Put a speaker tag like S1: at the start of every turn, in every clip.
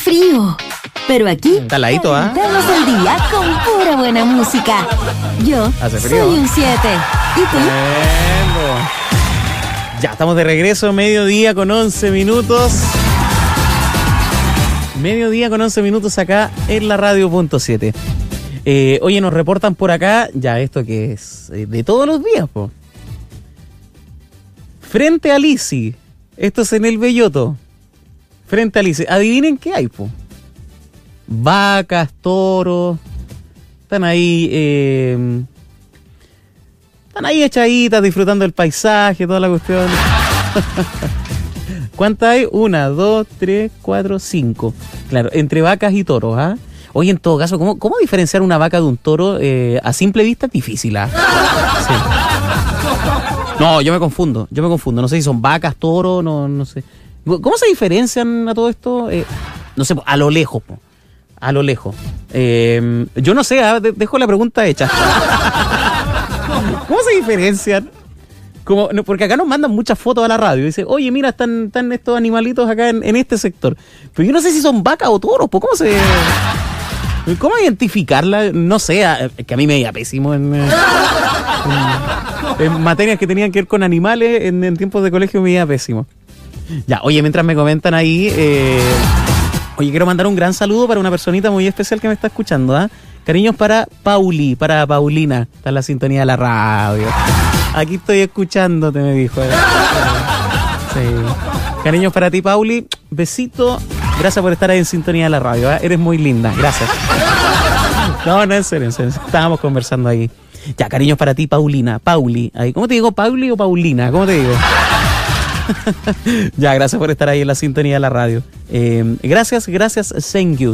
S1: frío. Pero aquí
S2: está ladito, ¿ah?
S1: damos el día con pura buena música. Yo soy un 7. ¿Y tú?
S2: Ya, estamos de regreso, mediodía con 11 minutos. Mediodía con 11 minutos acá en la radio.7. Oye, nos reportan por acá, ya esto que es de todos los días, po. Frente a Lisi, esto es en el Belloto. Frente a Lisi, adivinen qué hay, po. Vacas, toros, están ahí echaditas, disfrutando del paisaje, toda la cuestión. ¿Cuántas hay? 1, 2, 3, 4, 5. Claro, entre vacas y toros, ¿ah? Oye, en todo caso, ¿cómo diferenciar una vaca de un toro? A simple vista es difícil, ¿ah? Sí. No, yo me confundo. No sé si son vacas, toros, no sé. ¿Cómo se diferencian a todo esto? No sé, a lo lejos, po. A lo lejos. Yo no sé, dejo la pregunta hecha. ¿Cómo se diferencian? Porque acá nos mandan muchas fotos a la radio. Dice, oye, mira, están estos animalitos acá en este sector. Pero yo no sé si son vacas o toros. ¿Cómo identificarla? No sé, que a mí me iba pésimo en materias que tenían que ver con animales. En tiempos de colegio me iba pésimo. Ya, oye, mientras me comentan ahí... Oye, quiero mandar un gran saludo para una personita muy especial que me está escuchando, ¿ah? Cariños para Paulina. Está en la sintonía de la radio. Aquí estoy escuchándote, me dijo. Sí. Cariños para ti, Pauli. Besito. Gracias por estar ahí en sintonía de la radio, ¿eh? Eres muy linda. Gracias. No, en serio. Estábamos conversando ahí. Ya, cariños para ti, Pauli. Ahí. ¿Cómo te digo, Pauli o Paulina? ¿Cómo te digo? Ya, gracias por estar ahí en la sintonía de la radio. Gracias. Thank you.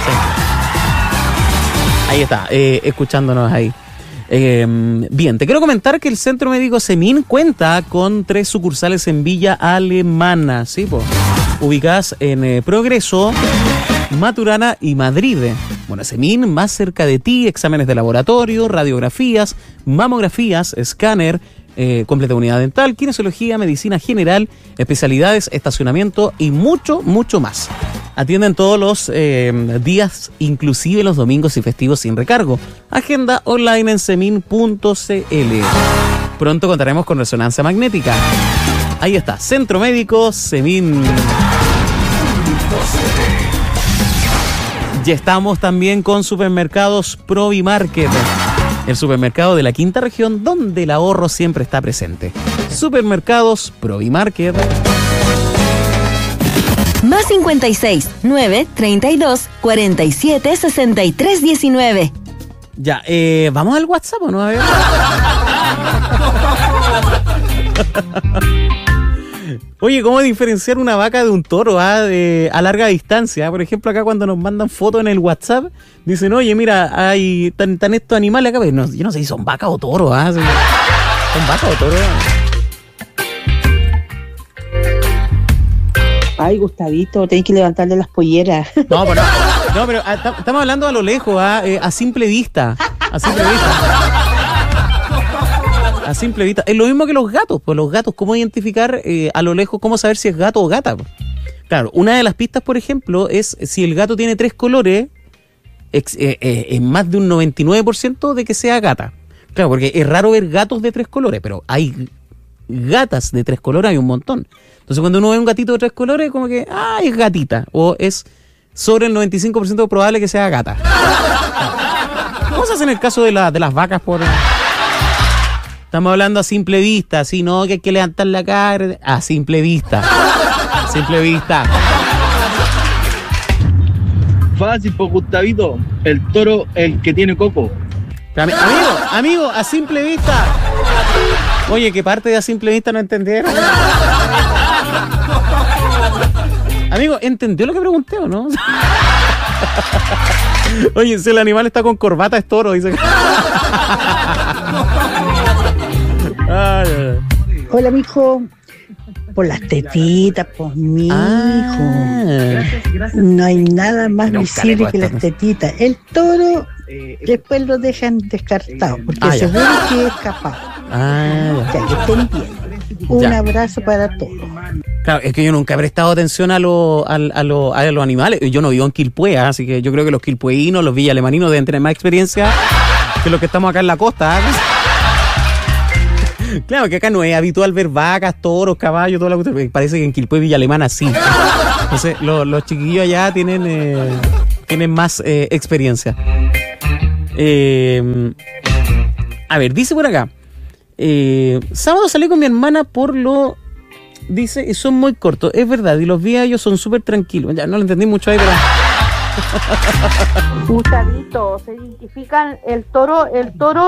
S2: Ahí está, escuchándonos ahí. Bien, te quiero comentar que el Centro Médico Semin cuenta con 3 sucursales en Villa Alemana, ¿sí? Ubicadas en Progreso, Maturana y Madrid. Bueno, Semin, más cerca de ti, exámenes de laboratorio, radiografías, mamografías, escáner, completa unidad dental, kinesiología, medicina general, especialidades, estacionamiento y mucho más. Atienden todos los días, inclusive los domingos y festivos sin recargo. Agenda online en semin.cl. Pronto contaremos con resonancia magnética. Ahí está, Centro Médico Semin. Ya estamos también con Supermercados Provimarket, el supermercado de la quinta región donde el ahorro siempre está presente. Supermercados Provimarket.
S1: Más 56 9 32 47 63 19.
S2: Ya, ¿vamos al WhatsApp o no? A ver. Oye, ¿cómo diferenciar una vaca de un toro a larga distancia? Por ejemplo, acá cuando nos mandan fotos en el WhatsApp, dicen, oye, mira, hay tan estos animales acá. Pero yo no sé si son vacas o toros. ¿Son vacas o toros?
S3: Ay, Gustavito, tenés que levantarle las polleras.
S2: No, pero estamos hablando a lo lejos, a simple vista. A simple vista. Es lo mismo que los gatos. Pues los gatos, ¿cómo identificar a lo lejos, cómo saber si es gato o gata? Claro, una de las pistas, por ejemplo, es si el gato tiene 3 colores, es más de un 99% de que sea gata. Claro, porque es raro ver gatos de 3 colores, pero hay gatas de 3 colores, hay un montón. Entonces cuando uno ve un gatito de 3 colores, como que, es gatita. O es sobre el 95% probable que sea gata. ¿Cómo se hace en el caso de las vacas? Estamos hablando a simple vista, así, no, que hay que levantar la cara. A simple vista.
S4: Fácil, pues, Gustavito. El toro, el que tiene coco.
S2: Amigo, a simple vista. Oye, ¿qué parte de a simple vista no entendieron? Amigo, ¿entendió lo que pregunté o no? Oye, si el animal está con corbata es toro, dice.
S3: Hola, mijo. Por las tetitas, pues, mijo. No hay nada más visible que las tetitas. El toro después lo dejan descartado, porque seguro que es capaz. Que estén bien. Un abrazo para todos.
S2: Claro, es que yo nunca he prestado atención a los animales. Yo no vivo en Quilpué, así que yo creo que los quilpueínos, los villalemaninos deben tener más experiencia que los que estamos acá en la costa. Claro, que acá no es habitual ver vacas, toros, caballos, toda la cuestión. Parece que en Quilpué y Villa Alemana sí. Entonces, los chiquillos allá tienen más experiencia. A ver, dice por acá. Sábado salí con mi hermana dice, y son muy cortos. Es verdad, y los vi a ellos son súper tranquilos. Ya no lo entendí mucho ahí, pero...
S5: Gustavito, se identifican el toro